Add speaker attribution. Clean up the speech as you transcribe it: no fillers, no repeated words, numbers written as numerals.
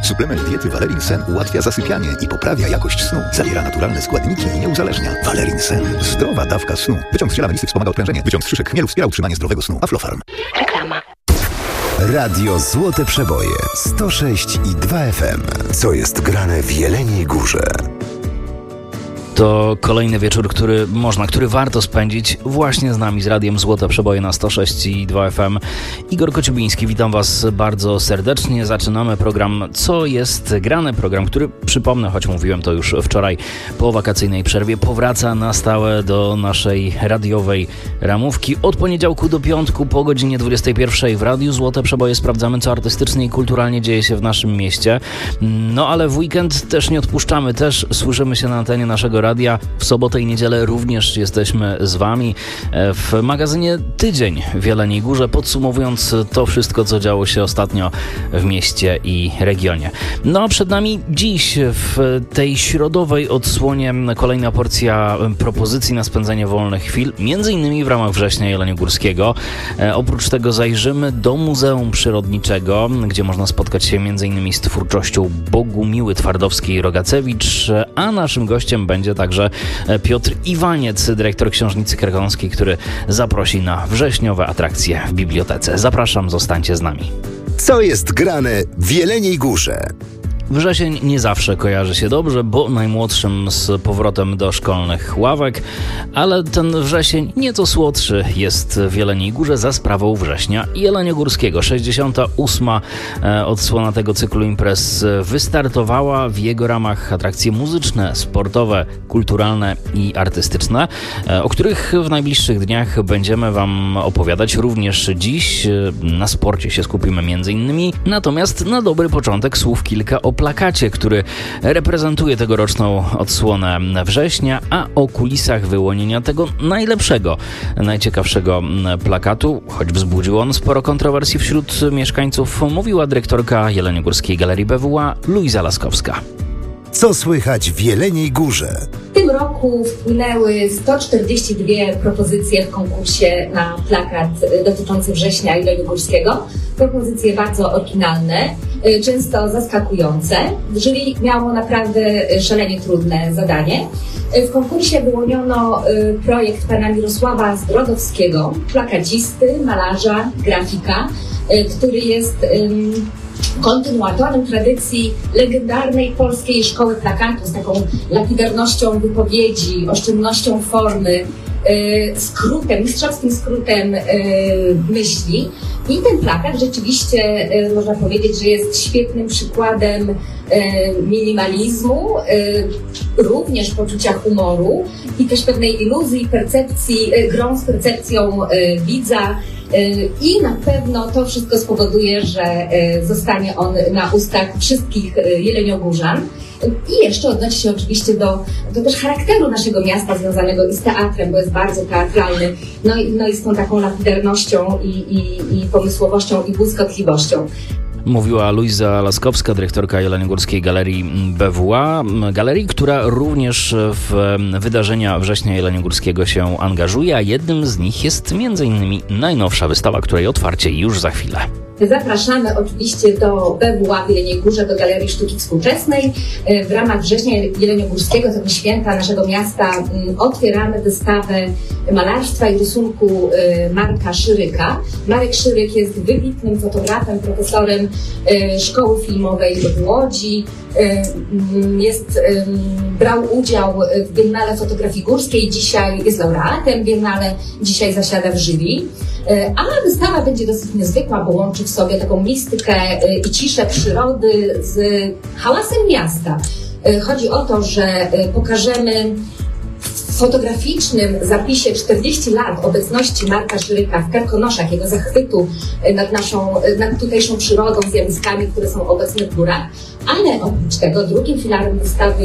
Speaker 1: Suplement diety Valerin Sen ułatwia zasypianie i poprawia jakość snu. Zawiera naturalne składniki i nie uzależnia. Valerin Sen. Zdrowa dawka snu. Wyciąg z ziela melisy wspomaga odprężenie. Wyciąg z szyszek chmielu wspiera utrzymanie zdrowego snu. Aflofarm.
Speaker 2: Reklama.
Speaker 3: Radio Złote Przeboje 106,2 FM. Co jest grane w Jeleniej Górze?
Speaker 4: To kolejny wieczór, który warto spędzić właśnie z nami, z Radiem Złote Przeboje na 106,2 FM. Igor Kociubiński, witam Was bardzo serdecznie. Zaczynamy program Co jest grane? Program, który, przypomnę, choć mówiłem to już wczoraj, po wakacyjnej przerwie powraca na stałe do naszej radiowej ramówki. Od poniedziałku do piątku po godzinie 21 w Radiu Złote Przeboje sprawdzamy, co artystycznie i kulturalnie dzieje się w naszym mieście. No ale w weekend też nie odpuszczamy, też słyszymy się na antenie naszego radia. W sobotę i niedzielę również jesteśmy z Wami w magazynie Tydzień w Jeleniej Górze, podsumowując to wszystko, co działo się ostatnio w mieście i regionie. No a przed nami dziś w tej środowej odsłonie kolejna porcja propozycji na spędzenie wolnych chwil, między innymi w ramach Września Jeleniogórskiego. Oprócz tego zajrzymy do Muzeum Przyrodniczego, gdzie można spotkać się między innymi z twórczością Bogumiły Twardowskiej-Rogacewicz, a naszym gościem będzie także Piotr Iwaniec, dyrektor Książnicy Krakońskiej, który zaprosi na wrześniowe atrakcje w bibliotece. Zapraszam, zostańcie z nami.
Speaker 3: Co jest grane w Jeleniej Górze?
Speaker 4: Wrzesień nie zawsze kojarzy się dobrze, bo najmłodszym z powrotem do szkolnych ławek, ale ten wrzesień nieco słodszy jest w Jeleniej Górze za sprawą Września Jeleniogórskiego. 68. odsłona tego cyklu imprez wystartowała. W jego ramach atrakcje muzyczne, sportowe, kulturalne i artystyczne, o których w najbliższych dniach będziemy Wam opowiadać. Również dziś na sporcie się skupimy między innymi, natomiast na dobry początek słów kilka o plakacie, który reprezentuje tegoroczną odsłonę września, a o kulisach wyłonienia tego najlepszego, najciekawszego plakatu, choć wzbudził on sporo kontrowersji wśród mieszkańców, mówiła dyrektorka Jeleniogórskiej Galerii BWA Luiza Laskowska.
Speaker 3: Co słychać w Jeleniej Górze?
Speaker 5: W tym roku wpłynęły 142 propozycje w konkursie na plakat dotyczący Września Jeleniogórskiego. Propozycje bardzo oryginalne, często zaskakujące. Jury miało naprawdę szalenie trudne zadanie. W konkursie wyłoniono projekt pana Mirosława Zdrodowskiego, plakacisty, malarza, grafika, który jest kontynuatorem tradycji legendarnej polskiej szkoły plakatu z taką lapidarnością wypowiedzi, oszczędnością formy, skrótem, mistrzowskim skrótem myśli. I ten plakat rzeczywiście można powiedzieć, że jest świetnym przykładem minimalizmu, również poczucia humoru i też pewnej iluzji, percepcji, grą z percepcją widza. I na pewno to wszystko spowoduje, że zostanie on na ustach wszystkich jeleniogórzan. I jeszcze odnosi się oczywiście do też charakteru naszego miasta związanego i z teatrem, bo jest bardzo teatralny, no i z tą taką lapidarnością i pomysłowością i błyskotliwością.
Speaker 4: Mówiła Luiza Laskowska, dyrektorka Jeleniogórskiej Galerii BWA, galerii, która również w wydarzenia Września Jeleniogórskiego się angażuje, a jednym z nich jest m.in. najnowsza wystawa, której otwarcie już za chwilę.
Speaker 5: Zapraszamy oczywiście do BWA w Jeleniej Górze, do Galerii Sztuki Współczesnej. W ramach Września Jeleniogórskiego, tego święta naszego miasta, otwieramy wystawę malarstwa i rysunku Marka Szyryka. Marek Szyryk jest wybitnym fotografem, profesorem Szkoły Filmowej w Łodzi. Brał udział w Biennale Fotografii Górskiej, dzisiaj jest laureatem Biennale, dzisiaj zasiada w jury. A wystawa będzie dosyć niezwykła, bo łączy w sobie taką mistykę i ciszę przyrody z hałasem miasta. Chodzi o to, że pokażemy w fotograficznym zapisie 40 lat obecności Marka Szyryka w Karkonoszach, jego zachwytu nad tutejszą przyrodą, zjawiskami, które są obecne w górach. Ale oprócz tego drugim filarem wystawy